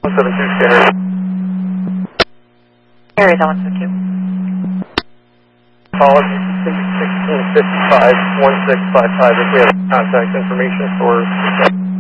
172 scanner. Area 172. Call it 1655 1655 if we have contact information for